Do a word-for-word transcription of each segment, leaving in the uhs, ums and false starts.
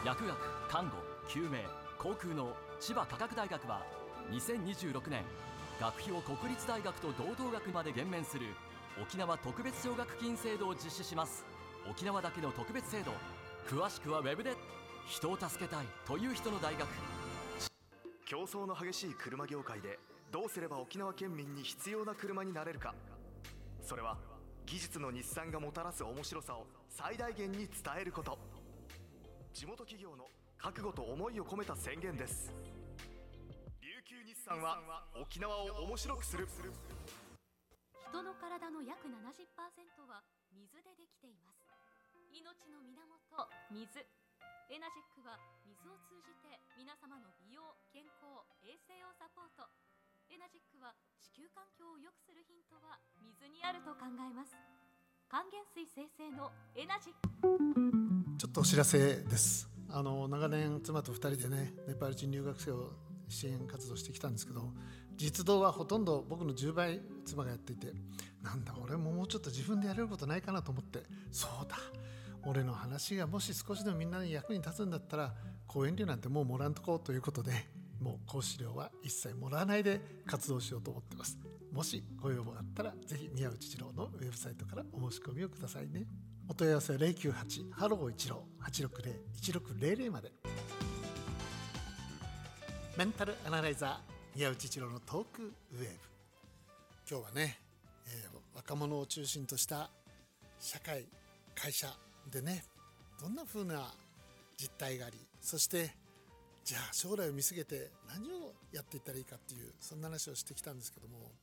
薬学、看護、救命、航空の千葉科学大学はにせんにじゅうろくねん学費を国立大学と同等額まで減免する沖縄特別奨学金制度を実施します。沖縄だけの特別制度、詳しくはウェブで。人を助けたいという人の大学。 競争の激しい車業界でどうすれば沖縄県民に必要な車になれるか。それは技術の日産がもたらす面白さを最大限に伝えること。地元企業の覚悟と思いを込めた宣言です。琉球日産は沖縄を面白くする。 人の体の約 ななじゅっパーセント は水でできています。命の源、水。エナジックは水を通じて皆様の美容、健康、衛生をサポート。エナジックは地球環境を良くするヒントは水にあると考えます。還元水生成のエナジック。 ちょっとお知らせです。あの長年妻とふたりでね、ネパール人留学生を支援活動してきたんですけど、実動はほとんど僕のじゅうばい妻がやっていて、なんだ俺ももうちょっと自分でやれることないかなと思って、そうだ俺の話がもし少しでもみんなに役に立つんだったら講演料なんてもうもらんとこうということで、もう講師料は一切もらわないで活動しようと思ってます。もしご要望があったらぜひ宮内一郎のウェブサイトからお申し込みをくださいね。お問い合わせはゼロきゅうはちハロー一郎はちろくゼロいちろくゼロゼロまで。メンタルアナライザー宮内一郎のトークウェーブ。今日はね、えー、若者を中心とした社会会社でね、どんな風な実態があり、そしてじゃあ将来を見据えて何をやっていったらいいかっていう、そんな話をしてきたんですけども、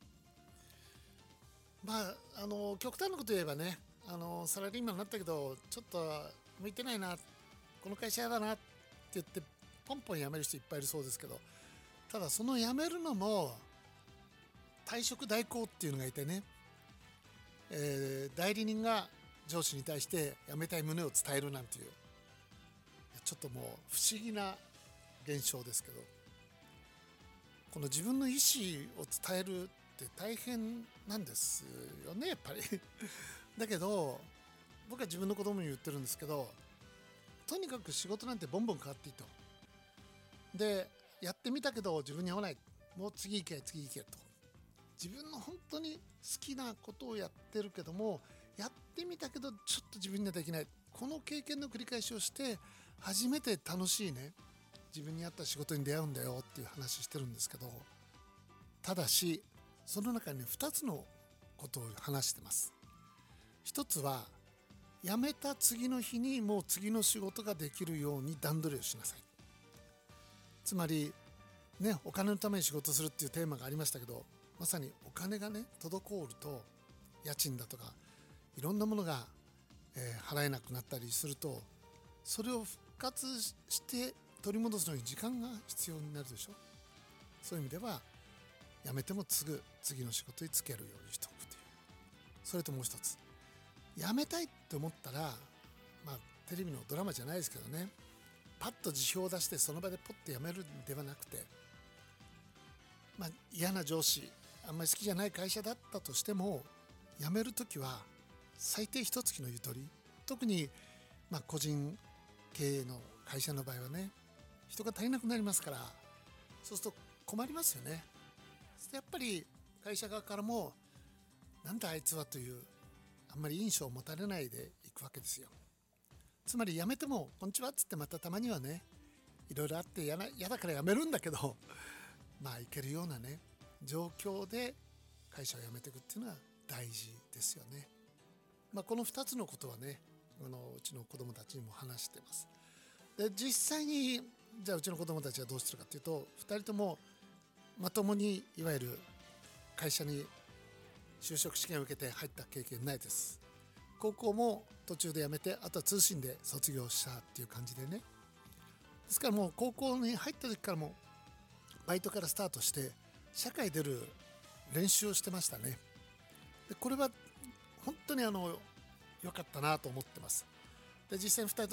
まああの極端なこと言えばね、あのサラリーマンになったけどちょっと向いてないな、この会社やだなって言ってポンポン辞める人いっぱいいるそうですけど、ただその辞めるのも退職代行っていうのがいてね、えー、代理人が上司に対して辞めたい旨を伝えるなんていう、ちょっともう不思議な現象ですけど、この自分の意思を伝えるって大変なんですよね、やっぱりだけど僕は自分の子供に言ってるんですけど、とにかく仕事なんてボンボン変わっていいと。でやってみたけど自分に合わない、もう次行け次行けと。自分の本当に好きなことをやってるけども、やってみたけどちょっと自分にはできない、この経験の繰り返しをして初めて楽しいね自分に合った仕事に出会うんだよっていう話してるんですけど、ただしその中にふたつのことを話してます。一つは辞めた次の日にもう次の仕事ができるように段取りをしなさい。つまりね、お金のために仕事するっていうテーマがありましたけど、まさにお金がね滞ると家賃だとかいろんなものが、えー、払えなくなったりすると、それを復活して取り戻すのに時間が必要になるでしょ。そういう意味では辞めてもすぐ次の仕事に就けるようにしておくという。それともう一つ、辞めたいって思ったら、まあテレビのドラマじゃないですけどね、パッと辞表を出してその場でポッと辞めるんではなくて、まあ嫌な上司、あんまり好きじゃない会社だったとしても、辞めるときは最低一月のゆとり、特にまあ個人経営の会社の場合はね、人が足りなくなりますから、そうすると困りますよね。やっぱり会社側からもなんだあいつはというあんまり印象を持たれないでいくわけですよ。つまり辞めてもこんにちはっつってまたたまにはね、いろいろあって嫌な、嫌だから辞めるんだけどまあいけるようなね状況で会社を辞めていくっていうのは大事ですよね。まあこのふたつのことはね、あのうちの子どもたちにも話してます。で実際にじゃあうちの子どもたちはどうしてるかというと、ふたりともまともにいわゆる会社に就職試験を受けて入った経験ないです。高校も途中で辞めて、あとは通信で卒業したっていう感じでね。ですからもう高校に入った時からもバイトからスタートして社会出る練習をしてましたね。でこれは本当にあの良かったなと思ってます。で実際にふたりと